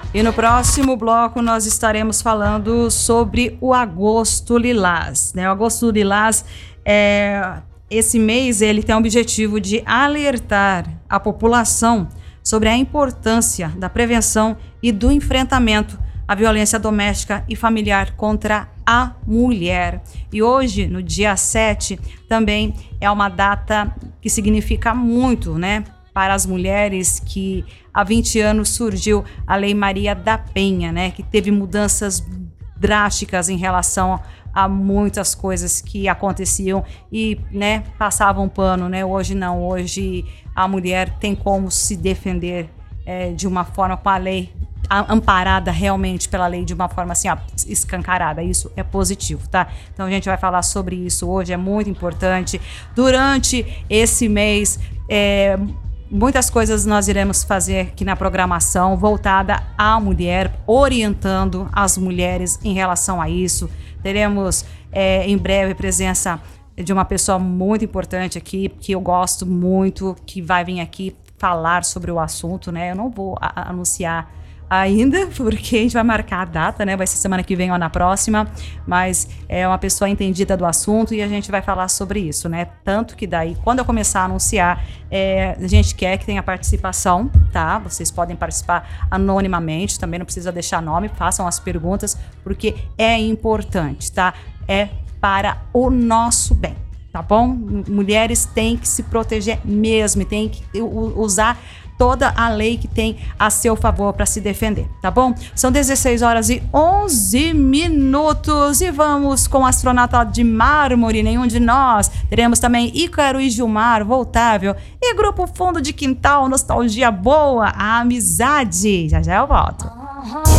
E no próximo bloco nós estaremos falando sobre o Agosto Lilás, né? O Agosto Lilás, esse mês, ele tem o objetivo de alertar a população sobre a importância da prevenção e do enfrentamento à violência doméstica e familiar contra a mulher. E hoje, no dia 7, também é uma data que significa muito, né, para as mulheres, que há 20 anos surgiu a Lei Maria da Penha, né, que teve mudanças drásticas em relação a muitas coisas que aconteciam e, né, passavam pano, né? Hoje não, hoje a mulher tem como se defender de uma forma com a lei, amparada realmente pela lei, de uma forma assim, escancarada. Isso é positivo, tá? Então a gente vai falar sobre isso hoje, é muito importante. Durante esse mês, muitas coisas nós iremos fazer aqui na programação voltada à mulher, orientando as mulheres em relação a isso. Teremos em breve presença de uma pessoa muito importante aqui, que eu gosto muito, que vai vir aqui falar sobre o assunto, né? Eu não vou anunciar ainda, porque a gente vai marcar a data, né? Vai ser semana que vem ou na próxima, mas é uma pessoa entendida do assunto e a gente vai falar sobre isso, né? Tanto que daí, quando eu começar a anunciar, a gente quer que tenha participação, tá? Vocês podem participar anonimamente, também não precisa deixar nome, façam as perguntas, porque é importante, tá? É para o nosso bem, tá bom? Mulheres têm que se proteger mesmo, têm que usar toda a lei que tem a seu favor para se defender, tá bom? São 16 horas e 11 minutos e vamos com o Astronauta de Mármore, Nenhum de Nós. Teremos também Ícaro e Gilmar, Voltável, e Grupo Fundo de Quintal, Nostalgia Boa, a Amizade. Já já eu volto.